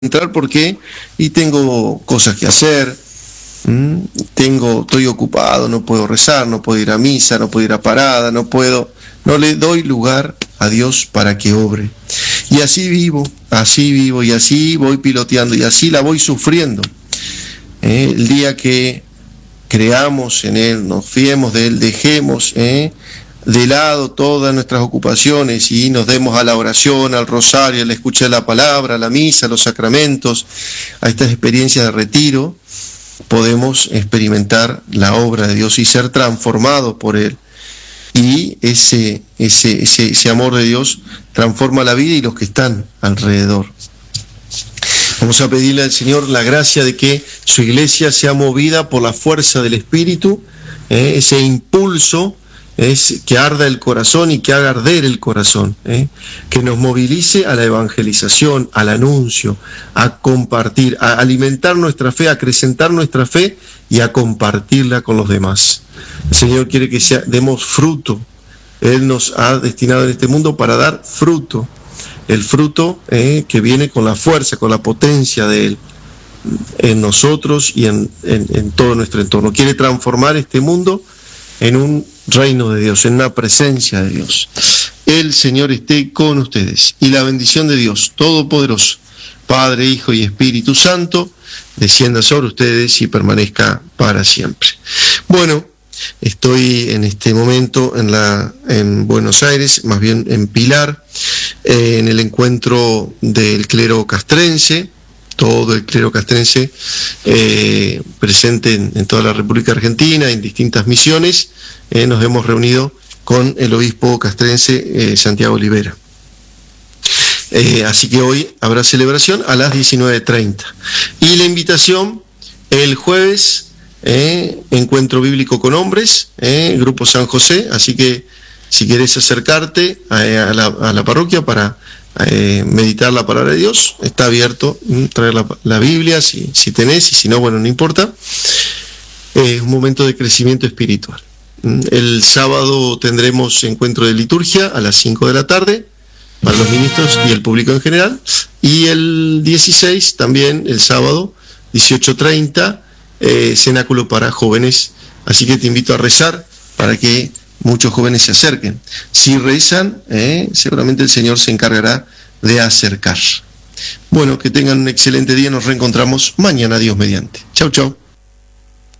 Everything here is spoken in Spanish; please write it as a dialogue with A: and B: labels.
A: entrar porque tengo cosas que hacer, estoy ocupado, no puedo rezar, no puedo ir a misa, no puedo ir a parada, no le doy lugar a Dios para que obre. Y así vivo, y así voy piloteando, y así la voy sufriendo. El día que creamos en Él, nos fiemos de Él, dejemos de lado todas nuestras ocupaciones y nos demos a la oración, al rosario, a la escucha de la palabra, a la misa, a los sacramentos, a estas experiencias de retiro, podemos experimentar la obra de Dios y ser transformados por Él. Y ese amor de Dios transforma la vida y los que están alrededor. Vamos a pedirle al Señor la gracia de que su iglesia sea movida por la fuerza del Espíritu, ese impulso es que arda el corazón y que haga arder el corazón, que nos movilice a la evangelización, al anuncio, a compartir, a alimentar nuestra fe, a acrecentar nuestra fe y a compartirla con los demás. El Señor quiere que demos fruto. Él nos ha destinado en este mundo para dar fruto. El fruto que viene con la fuerza, con la potencia de Él en nosotros y en todo nuestro entorno. Quiere transformar este mundo en un reino de Dios, en una presencia de Dios. El Señor esté con ustedes y la bendición de Dios Todopoderoso, Padre, Hijo y Espíritu Santo, descienda sobre ustedes y permanezca para siempre. Bueno, estoy en este momento en Buenos Aires, más bien en Pilar, en el encuentro del clero castrense, todo el clero castrense presente en toda la República Argentina, en distintas misiones. Nos hemos reunido con el obispo castrense Santiago Olivera. Así que hoy habrá celebración a las 19:30. Y la invitación, el jueves, encuentro bíblico con hombres, Grupo San José, así que si quieres acercarte a la parroquia para meditar la palabra de Dios, está abierto, traer la Biblia si tenés, y si no, bueno, no importa. Es un momento de crecimiento espiritual. El sábado tendremos encuentro de liturgia a las 5 de la tarde para los ministros y el público en general, y el 16 también, el sábado 18:30, cenáculo para jóvenes, así que te invito a rezar para que muchos jóvenes se acerquen. Si rezan, seguramente el Señor se encargará de acercar. Bueno, que tengan un excelente día, nos reencontramos mañana, Dios mediante. Chau, chau.